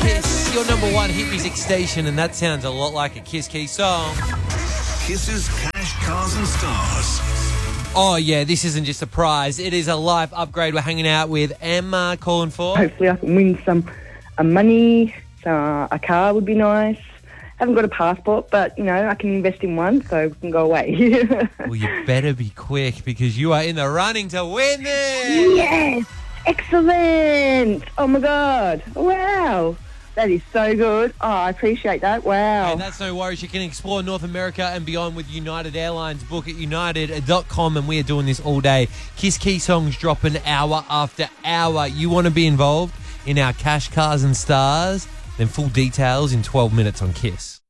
Kiss, your number one hit music station, and that sounds a lot like a Kiss Key song. Kiss's Cash, Cars and Stars. Oh, yeah, this isn't just a prize. It is a life upgrade. We're hanging out with Emma, calling for. Hopefully I can win some money. A car would be nice. Haven't got a passport, but, I can invest in one so we can go away. Well, you better be quick because you are in the running to win this. Yes! Excellent! Oh, my God. Wow. That is so good. Oh, I appreciate that. Wow. And that's no worries. You can explore North America and beyond with United Airlines. Book at united.com, and we are doing this all day. Kiss Key songs dropping hour after hour. You want to be involved in our Cash, Cars and Stars? Then full details in 12 minutes on Kiss.